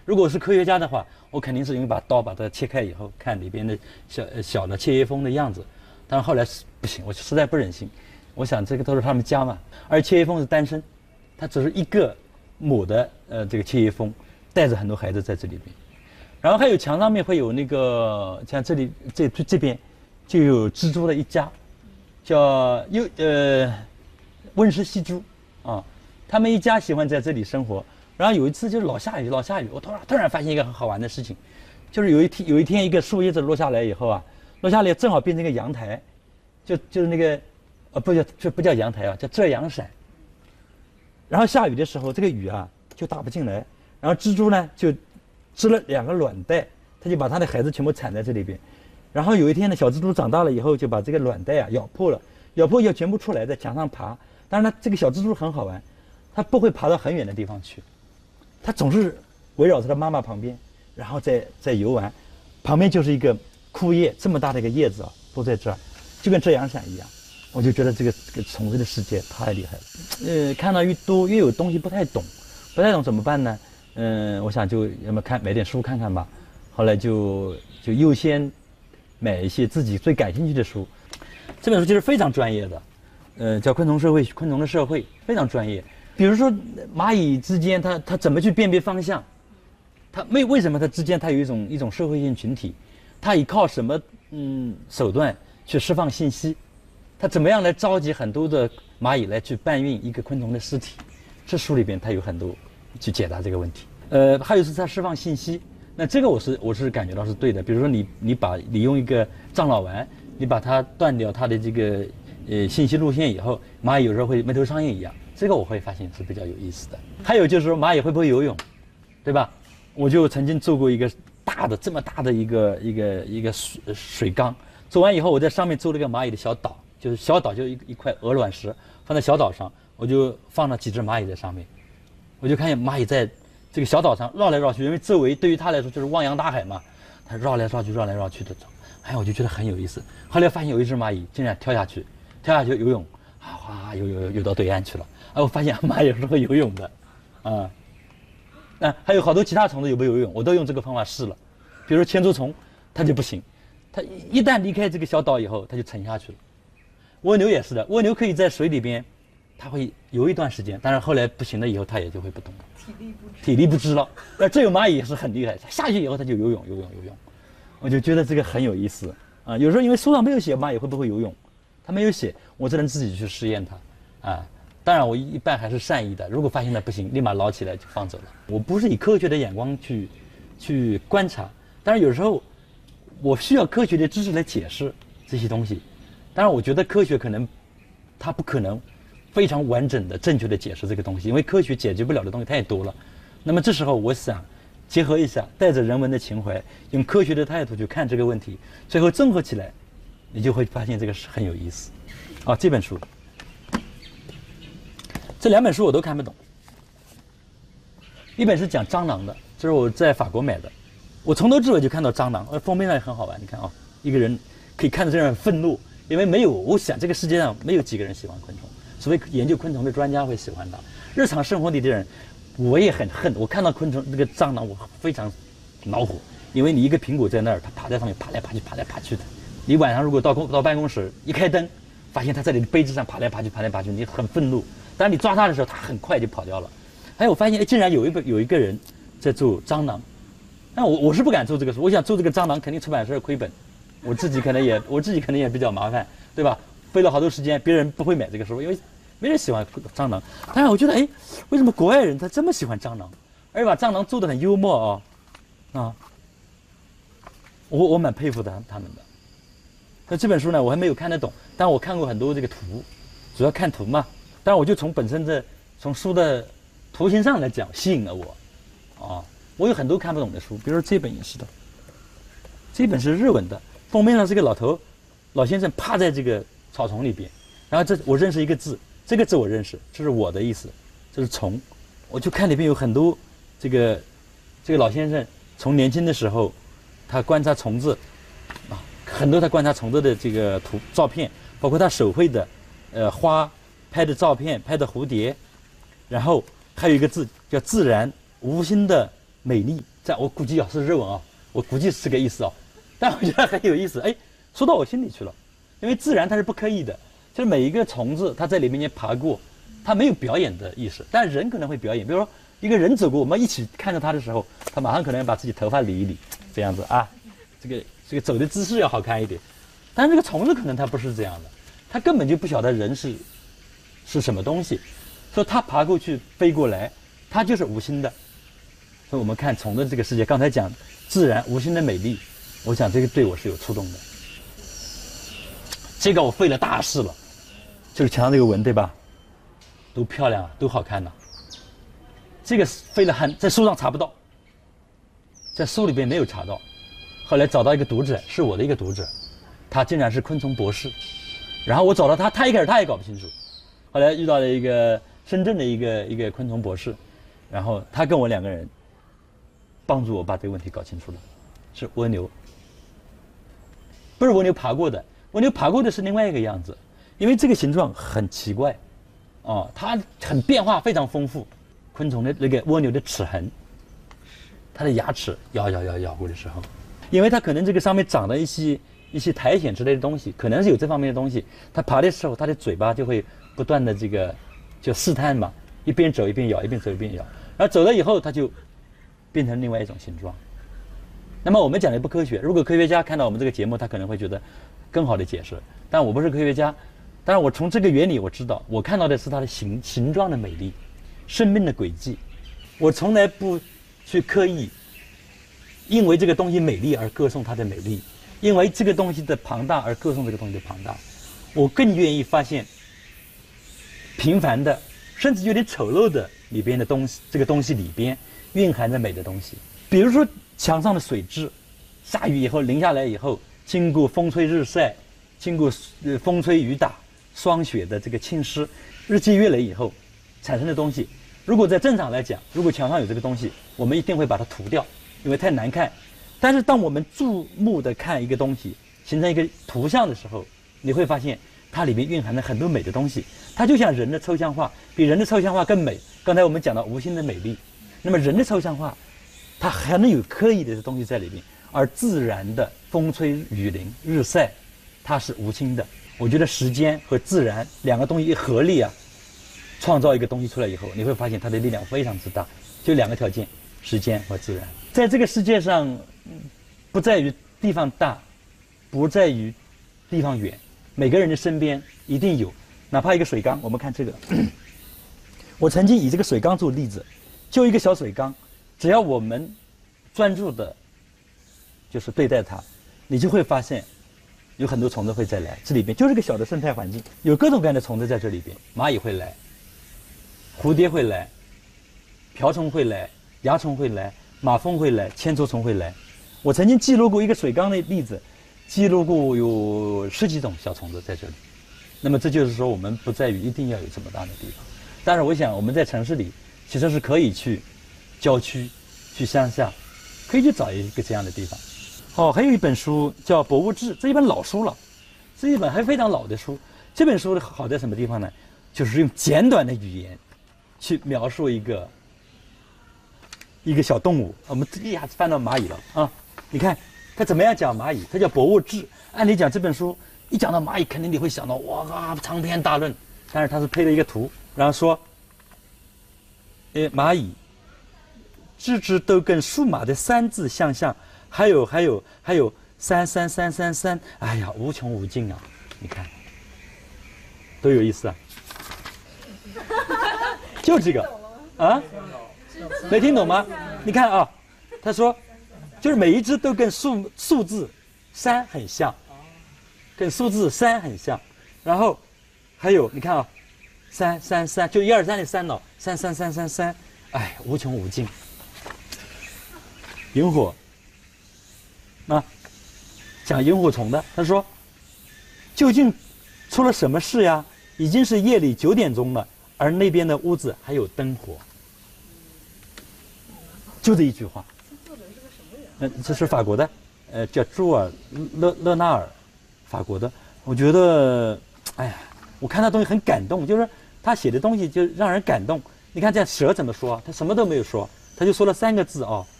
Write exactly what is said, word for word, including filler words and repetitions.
如果是科学家的话，我肯定是用一把刀把它切开以后，看里边的小小的切叶蜂的样子。但是后来是不行，我实在不忍心。我想这个都是他们家嘛，而切叶蜂是单身，它只是一个母的呃这个切叶蜂，带着很多孩子在这里边。然后还有墙上面会有那个像这里这这边就有蜘蛛的一家，叫又呃温室细蛛啊，他们一家喜欢在这里生活。然后有一次就是老下雨，老下雨，我突然突然发现一个很好玩的事情，就是有一天有一天一个树叶子落下来以后啊，落下来正好变成一个阳台，就就是那个呃不叫这不叫阳台啊，叫遮阳伞。然后下雨的时候，这个雨啊就打不进来，然后蜘蛛呢就织了两个卵袋，它就把它的孩子全部产在这里边。然后有一天呢，小蜘蛛长大了以后，就把这个卵袋啊咬破了，咬破要全部出来，在墙上爬。但是呢，这个小蜘蛛很好玩，它不会爬到很远的地方去。它总是围绕在它妈妈旁边，然后再再游玩，旁边就是一个枯叶，这么大的一个叶子啊，都在这儿，就跟遮阳伞一样。我就觉得这个这个虫子的世界太厉害了。呃，看到越多越有东西不太懂，不太懂怎么办呢？嗯、呃，我想就要么看买点书看看吧。后来就就优先买一些自己最感兴趣的书。这本书就是非常专业的，呃，叫《昆虫社会》，昆虫的社会非常专业。比如说蚂蚁之间它它怎么去辨别方向，它为为什么它之间它有一种一种社会性群体，它依靠什么嗯手段去释放信息，它怎么样来召集很多的蚂蚁来去搬运一个昆虫的尸体，这书里边它有很多去解答这个问题。呃，还有是它释放信息，那这个我是我是感觉到是对的。比如说你你把你用一个樟脑丸，你把它断掉它的这个呃信息路线以后，蚂蚁有时候会没头苍蝇一样。这个我会发现是比较有意思的。还有就是说蚂蚁会不会游泳，对吧？我就曾经做过一个大的这么大的一个一个一个水水缸，做完以后我在上面做了一个蚂蚁的小岛，就是小岛就一一块鹅卵石放在小岛上，我就放了几只蚂蚁在上面，我就看见蚂蚁在这个小岛上绕来绕去，因为周围对于它来说就是汪洋大海嘛，它绕来绕去绕来绕去的走，哎，我就觉得很有意思。后来发现有一只蚂蚁竟然跳下去，跳下去游泳，啊哗游游游到对岸去了。啊，我发现蚂蚁是会游泳的，啊，那还有好多其他虫子有没有游泳，我都用这个方法试了。比如千足虫，它就不行，它一旦离开这个小岛以后，它就沉下去了。蜗牛也是的，蜗牛可以在水里边，它会游一段时间，但是后来不行了以后，它也就会不动了， 体力不支， 体力不支了。那这有蚂蚁也是很厉害，它下去以后它就游泳，游泳，游泳。我就觉得这个很有意思啊。有时候因为书上没有写蚂蚁会不会游泳，它没有写，我只能自己去试验它，啊。当然，我一般还是善意的。如果发现它不行，立马捞起来就放走了。我不是以科学的眼光去去观察，但是有时候我需要科学的知识来解释这些东西。当然，我觉得科学可能它不可能非常完整的、正确的解释这个东西，因为科学解决不了的东西太多了。那么这时候，我想结合一下，带着人文的情怀，用科学的态度去看这个问题，最后综合起来，你就会发现这个是很有意思。啊，这本书。这两本书我都看不懂，一本是讲蟑螂的，这是我在法国买的，我从头至尾就看到蟑螂，呃，封面上也很好玩，你看啊、哦，一个人可以看着这样很愤怒，因为没有，我想这个世界上没有几个人喜欢昆虫，所谓研究昆虫的专家会喜欢它，日常生活里的人，我也很恨，我看到昆虫那个蟑螂我非常恼火，因为你一个苹果在那儿，它爬在上面爬来爬去，爬来爬去的，你晚上如果到公到办公室一开灯，发现它在你的杯子上爬来爬去，爬来爬去，你很愤怒。当你抓它的时候，它很快就跑掉了。还有我发现，哎，竟然有一个有一个人在做蟑螂，那我我是不敢做这个书，我想做这个蟑螂，肯定出版社亏本，我自己可能也我自己可能也比较麻烦，对吧？费了好多时间，别人不会买这个书，因为没人喜欢蟑螂。但是我觉得，哎，为什么国外人他这么喜欢蟑螂，而且把蟑螂做得很幽默啊啊！我我蛮佩服他他们的。那这本书呢，我还没有看得懂，但我看过很多这个图，主要看图嘛。但我就从本身的从书的图形上来讲吸引了我，啊，我有很多看不懂的书，比如说这本也是的，这本是日文的，封面上是个老头，老先生趴在这个草丛里边，然后这我认识一个字，这个字我认识，这是我的意思，这是虫，我就看里边有很多这个这个老先生从年轻的时候，他观察虫子，啊，很多他观察虫子的这个图照片，包括他手绘的，呃花。拍的照片，拍的蝴蝶，然后还有一个字叫自然无心的美丽，这这样我估计啊是日文啊，我估计是这个意思啊，但我觉得很有意思，哎，说到我心里去了，因为自然它是不刻意的，就是每一个虫子它在里面爬过，它没有表演的意识，但人可能会表演，比如说一个人走过，我们一起看着他的时候，他马上可能要把自己头发理一理，这样子啊，这个这个走的姿势要好看一点，但是这个虫子可能它不是这样的，它根本就不晓得人是是什么东西，所以它爬过去飞过来，它就是无心的。所以我们看虫的这个世界，刚才讲自然无心的美丽，我想这个对我是有触动的。这个我费了大事了，就是墙上这个纹，对吧？都漂亮啊，都好看呐、啊。这个费了很，在书上查不到，在书里边没有查到。后来找到一个读者，是我的一个读者，他竟然是昆虫博士。然后我找到他，他一开始他也搞不清楚，后来遇到了一个深圳的一个一个昆虫博士，然后他跟我两个人。帮助我把这个问题搞清楚了，是蜗牛，不是蜗牛爬过的，蜗牛爬过的是另外一个样子，因为这个形状很奇怪，哦，它很变化，非常丰富。昆虫的那个蜗牛的齿痕，它的牙齿咬咬咬咬过的时候，因为它可能这个上面长了一些一些苔藓之类的东西，可能是有这方面的东西，它爬的时候，它的嘴巴就会不断的这个就试探嘛，一边走一边咬，一边走一边咬，然后走了以后，它就变成另外一种形状。那么我们讲的不科学，如果科学家看到我们这个节目，他可能会觉得更好的解释。但我不是科学家，但是我从这个原理我知道，我看到的是它的形形状的美丽，生命的轨迹。我从来不去刻意因为这个东西美丽而歌颂它的美丽，因为这个东西的庞大而歌颂这个东西的庞大。我更愿意发现平凡的，甚至有点丑陋的里边的东西，这个东西里边蕴含着美的东西。比如说墙上的水渍，下雨以后淋下来以后，经过风吹日晒，经过呃风吹雨打，霜雪的这个侵蚀，日积月累以后产生的东西，如果在正常来讲，如果墙上有这个东西，我们一定会把它涂掉，因为太难看。但是当我们注目的看一个东西，形成一个图像的时候，你会发现它里面蕴含了很多美的东西。它就像人的抽象画，比人的抽象画更美。刚才我们讲到无心的美丽，那么人的抽象画它还能有刻意的东西在里面，而自然的风吹雨淋日晒它是无心的。我觉得时间和自然两个东西一合力啊，创造一个东西出来以后，你会发现它的力量非常之大。就两个条件，时间和自然。在这个世界上，不在于地方大，不在于地方远，每个人的身边一定有，哪怕一个水缸。我们看这个，我曾经以这个水缸做例子，就一个小水缸，只要我们专注的，就是对待它，你就会发现有很多虫子会再来。这里边就是个小的生态环境，有各种各样的虫子在这里边，蚂蚁会来，蝴蝶会来，瓢虫会来，蚜虫会来，马蜂会来，千足虫会来。我曾经记录过一个水缸的例子，记录过有十几种小虫子在这里。那么这就是说，我们不在于一定要有这么大的地方。但是我想我们在城市里其实是可以去郊区，去乡下，可以去找一个这样的地方。哦，还有一本书叫《博物志》，这一本老书了，是一本还非常老的书。这本书好在什么地方呢？就是用简短的语言去描述一个一个小动物。我们一下子翻到蚂蚁了啊！你看他怎么样讲蚂蚁？他叫《博物志》。按理讲这本书一讲到蚂蚁，肯定你会想到哇，长篇大论。但是他是配了一个图，然后说，呃，蚂蚁只只都跟数码的三字相像，还有还有还有三三三三三，哎呀，无穷无尽啊！你看，多有意思啊！就这个啊，没听懂吗？你看啊，他说，就是每一只都跟数数字三很像，跟数字三很像，然后还有你看啊，三三三，就一二三的三脑，三三三三三，哎，无穷无尽。萤火，啊，讲萤火虫的，他说，究竟出了什么事呀？已经是夜里九点钟了，而那边的屋子还有灯火。就这一句话。作者是个什么人？呃，这是法国的，呃，叫朱尔勒勒纳尔，法国的。我觉得，哎呀，我看他东西很感动，就是他写的东西就让人感动。你看这样蛇怎么说？他什么都没有说，他就说了三个字哦，